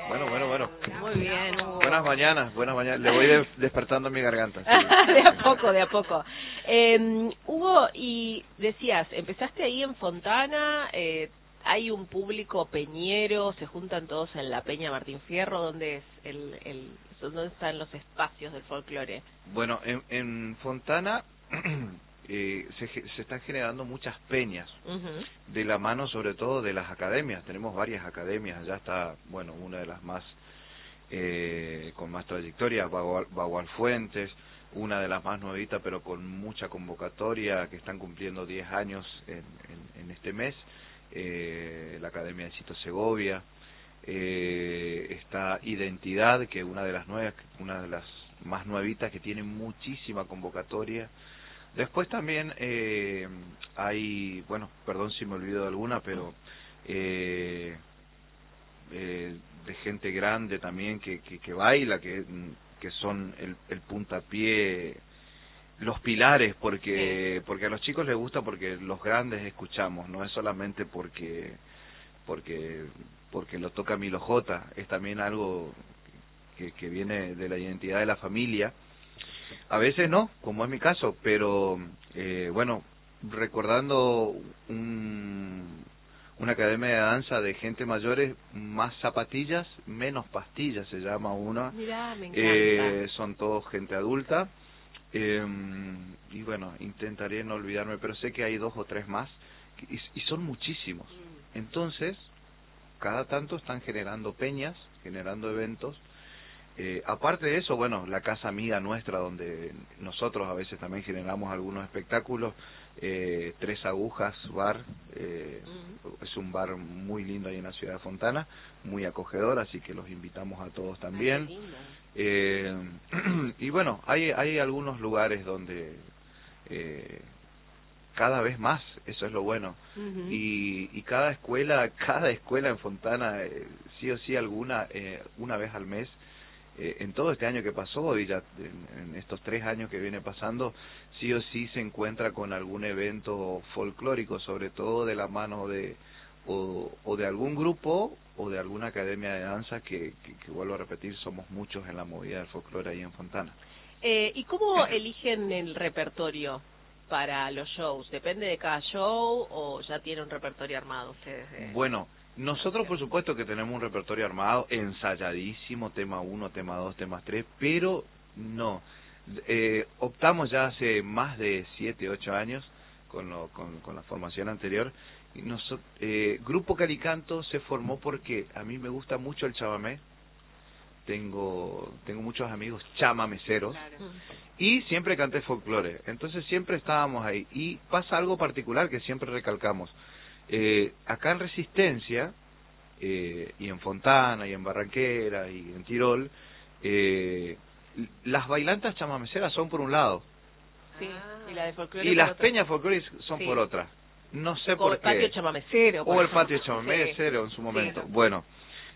Bueno. Muy bien, Hugo. Buenas mañanas. Le voy despertando mi garganta. Sí. De a poco. Hugo, y decías, empezaste ahí en Fontana, hay un público peñero, se juntan todos en la Peña Martín Fierro, ¿dónde es dónde están los espacios del folclore? Bueno, en Fontana se están generando muchas peñas, de la mano sobre todo de las academias. Tenemos varias academias, allá está, bueno, una de las más con más trayectoria, Bagual Fuentes, una de las más nuevitas pero con mucha convocatoria, que están cumpliendo 10 años en este mes, la Academia de Cito Segovia, está Identidad, que es una de las más nuevitas, que tiene muchísima convocatoria. Después también hay, bueno, perdón si me olvido de alguna, pero de gente grande también que baila, que son el puntapié, los pilares, porque a los chicos les gusta, porque los grandes escuchamos, no es solamente porque lo toca Milo J, es también algo que viene de la identidad de la familia. A veces no, como es mi caso, pero bueno, recordando una academia de danza de gente mayores, más zapatillas, menos pastillas se llama una. Mirá, me encanta. Son todos gente adulta, y bueno, intentaré no olvidarme, pero sé que hay 2 o 3 más, y son muchísimos. Entonces, cada tanto están generando peñas, generando eventos. Aparte de eso, bueno, la casa amiga nuestra, donde nosotros a veces también generamos algunos espectáculos, Tres Agujas Bar, es un bar muy lindo ahí en la ciudad de Fontana, muy acogedor, así que los invitamos a todos también. Y bueno, hay algunos lugares donde cada vez más, eso es lo bueno, y cada escuela en Fontana, sí o sí alguna, una vez al mes, en todo este año que pasó y ya en estos 3 años que viene pasando, sí o sí se encuentra con algún evento folclórico, sobre todo de la mano de o de algún grupo o de alguna academia de danza, que vuelvo a repetir, somos muchos en la movida del folclore ahí en Fontana. ¿Y cómo eligen el repertorio para los shows? ¿Depende de cada show o ya tienen un repertorio armado ustedes? Bueno, nosotros por supuesto que tenemos un repertorio armado, ensayadísimo, tema 1, tema 2, tema 3, pero no. Optamos ya hace más de 7, 8 años, con la formación anterior. Grupo Calicanto se formó porque a mí me gusta mucho el chamamé. Tengo muchos amigos chamameceros, claro, y siempre canté folclore, entonces siempre estábamos ahí. Y pasa algo particular que siempre recalcamos. Acá en Resistencia, y en Fontana, y en Barranquera, y en Tirol, las bailantas chamameceras son por un lado, sí, y la de folclore y las peñas folclóricas son por otra. No sé por qué. O el patio chamamecero. O el patio chamamecero en su momento. Sí. Bueno,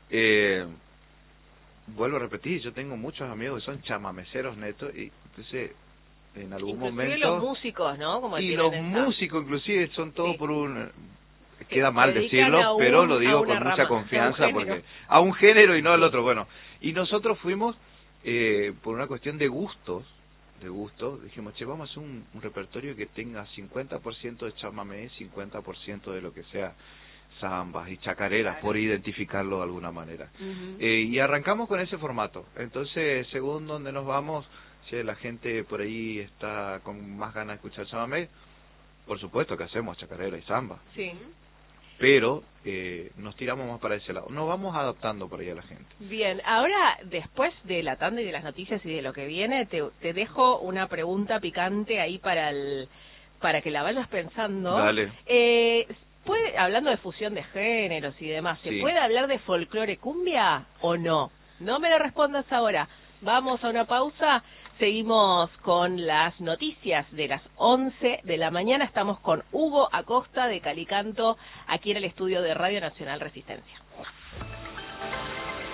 vuelvo a repetir, yo tengo muchos amigos que son chamameceros netos, y entonces en algún inclusive momento los músicos, ¿no? Como y los músicos inclusive son todos por un... Queda mal decirlo, pero lo digo con mucha confianza, porque a un género y no al otro. Bueno, y nosotros fuimos por una cuestión de gustos, dijimos, che, vamos a hacer un repertorio que tenga 50% de chamamé, 50% de lo que sea zambas y chacareras, claro, por identificarlo de alguna manera. Y arrancamos con ese formato. Entonces, según donde nos vamos, si la gente por ahí está con más ganas de escuchar chamamé, por supuesto que hacemos chacarera y zamba. Sí. Pero nos tiramos más para ese lado. Nos vamos adaptando por ahí a la gente. Bien, ahora, después de la tanda y de las noticias y de lo que viene, te dejo una pregunta picante ahí para que la vayas pensando. Dale. Hablando de fusión de géneros y demás, ¿se sí. puede hablar de folclore cumbia o no? No me lo respondas ahora. Vamos a una pausa. Seguimos con las noticias de las 11 de la mañana. Estamos con Hugo Acosta de Calicanto, aquí en el estudio de Radio Nacional Resistencia.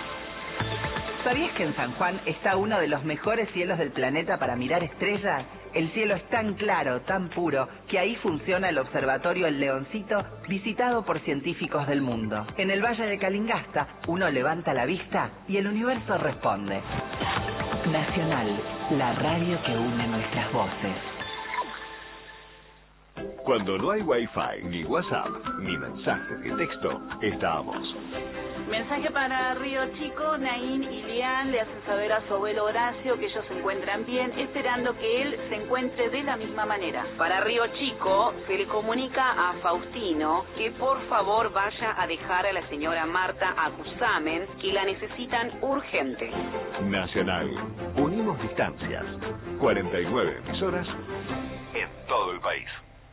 ¿Sabías que en San Juan está uno de los mejores cielos del planeta para mirar estrellas? El cielo es tan claro, tan puro, que ahí funciona el observatorio El Leoncito, visitado por científicos del mundo. En el Valle de Calingasta, uno levanta la vista y el universo responde. Nacional, la radio que une nuestras voces. Cuando no hay Wi-Fi, ni WhatsApp, ni mensajes de texto, estamos. Mensaje para Río Chico. Naín y Lian le hacen saber a su abuelo Horacio que ellos se encuentran bien, esperando que él se encuentre de la misma manera. Para Río Chico se le comunica a Faustino que por favor vaya a dejar a la señora Marta a Cusamen, que la necesitan urgente. Nacional. Unimos distancias. 49 emisoras en todo el país.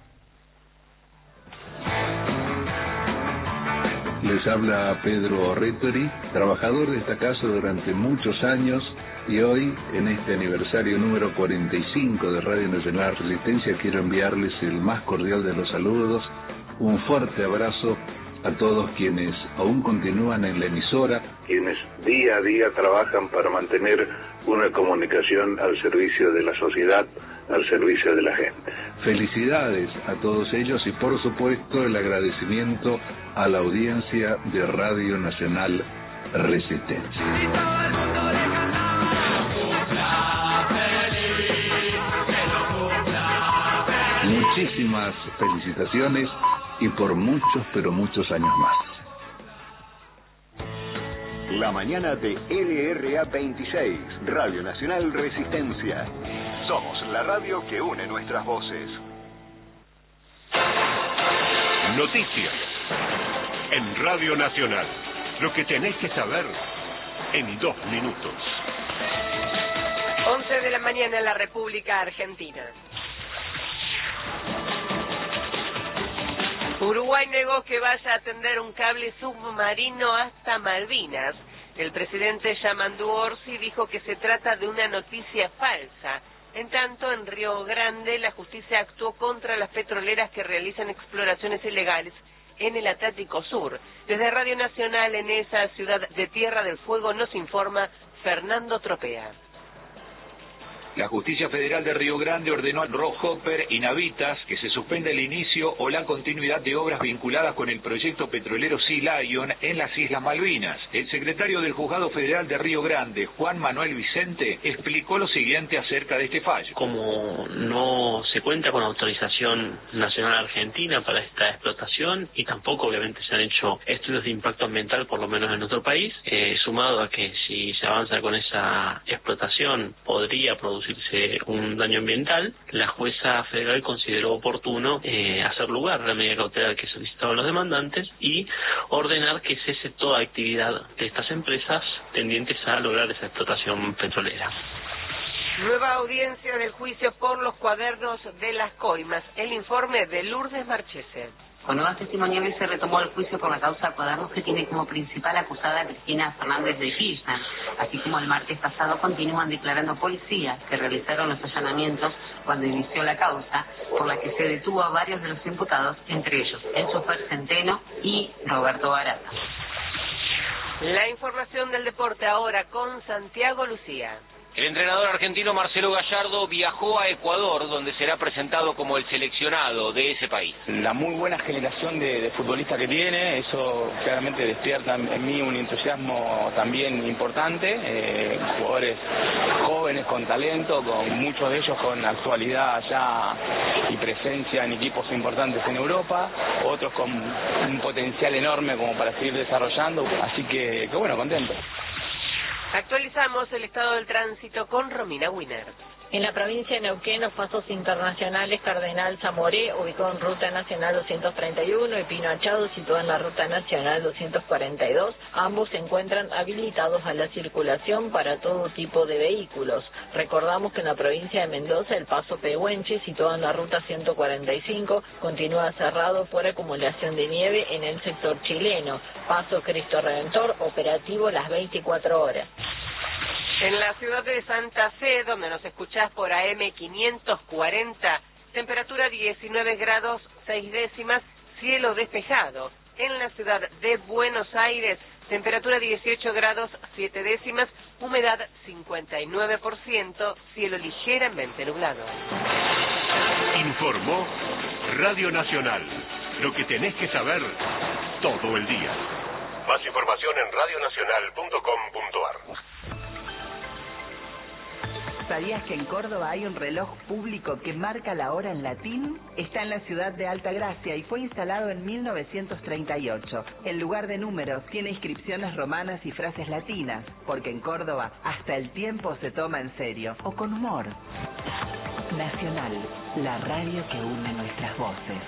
Les habla Pedro Retori, trabajador de esta casa durante muchos años, y hoy, en este aniversario número 45 de Radio Nacional Resistencia, quiero enviarles el más cordial de los saludos, un fuerte abrazo a todos quienes aún continúan en la emisora, quienes día a día trabajan para mantener una comunicación al servicio de la sociedad, al servicio de la gente. Felicidades a todos ellos y por supuesto el agradecimiento a la audiencia de Radio Nacional Resistencia. Muchísimas felicitaciones y por muchos, pero muchos años más. La mañana de LRA 26, Radio Nacional Resistencia. Somos la radio que une nuestras voces. Noticias en Radio Nacional. Lo que tenés que saber en 2 minutos. 11 de la mañana en la República Argentina. Uruguay negó que vaya a tender un cable submarino hasta Malvinas. El presidente Yamandu Orsi dijo que se trata de una noticia falsa. En tanto, en Río Grande, la justicia actuó contra las petroleras que realizan exploraciones ilegales en el Atlántico Sur. Desde Radio Nacional, en esa ciudad de Tierra del Fuego, nos informa Fernando Tropea. La Justicia Federal de Río Grande ordenó a Rohopper y Navitas que se suspenda el inicio o la continuidad de obras vinculadas con el proyecto petrolero Sea Lion en las Islas Malvinas. El secretario del Juzgado Federal de Río Grande, Juan Manuel Vicente, explicó lo siguiente acerca de este fallo. Como no se cuenta con autorización nacional argentina para esta explotación y tampoco obviamente se han hecho estudios de impacto ambiental, por lo menos en nuestro país, sumado a que si se avanza con esa explotación podría producirse un daño ambiental, la jueza federal consideró oportuno hacer lugar a la medida cautelar que solicitaban los demandantes y ordenar que cese toda actividad de estas empresas tendientes a lograr esa explotación petrolera. Nueva audiencia del juicio por los cuadernos de las coimas. El informe de Lourdes Marchese. Con nuevas testimoniales se retomó el juicio por la causa Cuadernos, que tiene como principal acusada a Cristina Fernández de Kirchner. Así como el martes pasado continúan declarando policías que realizaron los allanamientos cuando inició la causa, por la que se detuvo a varios de los imputados, entre ellos el chofer Centeno y Roberto Barata. La información del deporte ahora con Santiago Lucía. El entrenador argentino Marcelo Gallardo viajó a Ecuador, donde será presentado como el seleccionado de ese país. La muy buena generación de futbolistas que tiene, eso claramente despierta en mí un entusiasmo también importante. Jugadores jóvenes con talento, con muchos de ellos con actualidad ya y presencia en equipos importantes en Europa, otros con un potencial enorme como para seguir desarrollando, así que bueno, contento. Actualizamos el estado del tránsito con Romina Winer. En la provincia de Neuquén, los pasos internacionales Cardenal Zamoré, ubicado en Ruta Nacional 231, y Pino Achado, situado en la Ruta Nacional 242, ambos se encuentran habilitados a la circulación para todo tipo de vehículos. Recordamos que en la provincia de Mendoza, el paso Pehuenche, situado en la Ruta 145, continúa cerrado por acumulación de nieve en el sector chileno. Paso Cristo Redentor, operativo las 24 horas. En la ciudad de Santa Fe, donde nos escuchás por AM 540, temperatura 19 grados 6 décimas, cielo despejado. En la ciudad de Buenos Aires, temperatura 18 grados 7 décimas, humedad 59%, cielo ligeramente nublado. Informó Radio Nacional. Lo que tenés que saber todo el día. Más información en radionacional.com.ar. ¿Sabías que en Córdoba hay un reloj público que marca la hora en latín? Está en la ciudad de Altagracia y fue instalado en 1938. En lugar de números, tiene inscripciones romanas y frases latinas, porque en Córdoba hasta el tiempo se toma en serio, o con humor. Nacional, la radio que une nuestras voces.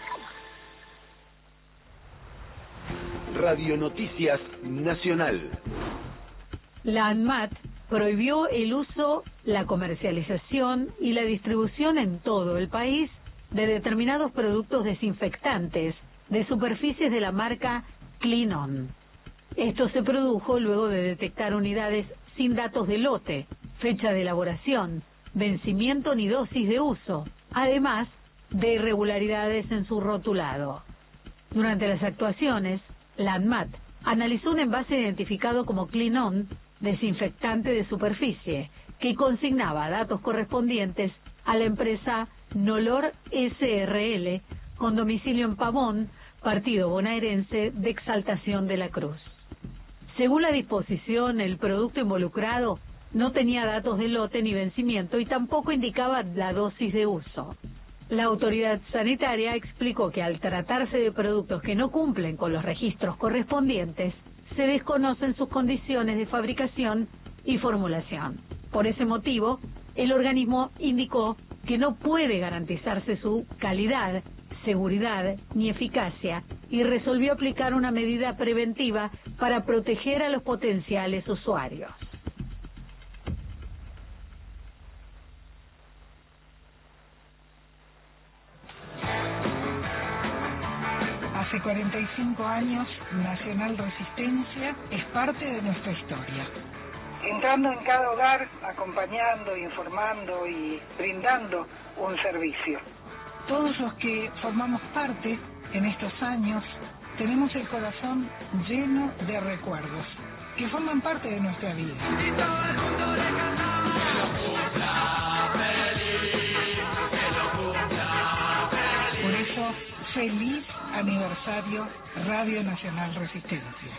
Radio Noticias Nacional. La ANMAT prohibió el uso, la comercialización y la distribución en todo el país de determinados productos desinfectantes de superficies de la marca Clean On. Esto se produjo luego de detectar unidades sin datos de lote, fecha de elaboración, vencimiento ni dosis de uso, además de irregularidades en su rotulado. Durante las actuaciones, la ANMAT analizó un envase identificado como Clean On, desinfectante de superficie, que consignaba datos correspondientes a la empresa Nolor SRL, con domicilio en Pavón, partido bonaerense de Exaltación de la Cruz. Según la disposición, el producto involucrado no tenía datos de lote ni vencimiento y tampoco indicaba la dosis de uso. La autoridad sanitaria explicó que al tratarse de productos que no cumplen con los registros correspondientes, se desconocen sus condiciones de fabricación y formulación. Por ese motivo, el organismo indicó que no puede garantizarse su calidad, seguridad ni eficacia y resolvió aplicar una medida preventiva para proteger a los potenciales usuarios. Hace 45 años, Nacional Resistencia es parte de nuestra historia. Entrando en cada hogar, acompañando, informando y brindando un servicio. Todos los que formamos parte en estos años, tenemos el corazón lleno de recuerdos que forman parte de nuestra vida. Por eso, feliz aniversario Radio Nacional Resistencia.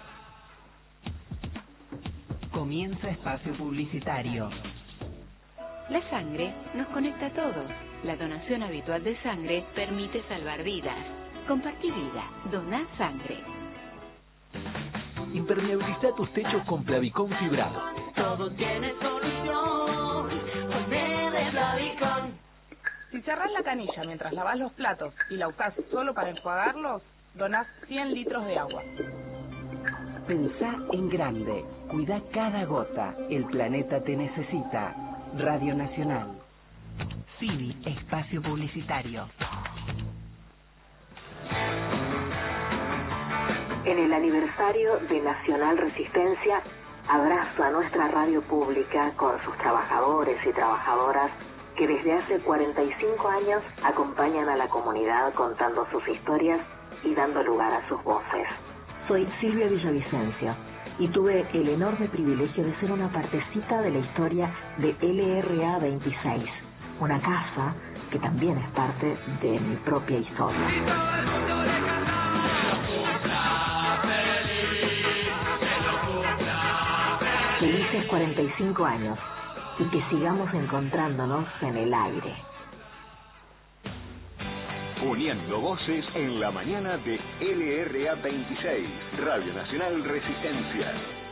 Comienza espacio publicitario. La sangre nos conecta a todos. La donación habitual de sangre permite salvar vidas. Compartí vida. Doná sangre. Impermeabiliza tus techos con Plavicón fibrado. Todo tiene solución. Ponele Plavicón. Si cerrás la canilla mientras lavas los platos y la usás solo para enjuagarlos, donás 100 litros de agua. Pensá en grande. Cuida cada gota. El planeta te necesita. Radio Nacional. Civi, espacio publicitario. En el aniversario de Nacional Resistencia, abrazo a nuestra radio pública con sus trabajadores y trabajadoras que desde hace 45 años acompañan a la comunidad contando sus historias y dando lugar a sus voces. Soy Silvia Villavicencio y tuve el enorme privilegio de ser una partecita de la historia de LRA 26, una casa que también es parte de mi propia historia. Felices 45 años y que sigamos encontrándonos en el aire. Uniendo voces en la mañana de LRA 26, Radio Nacional Resistencia.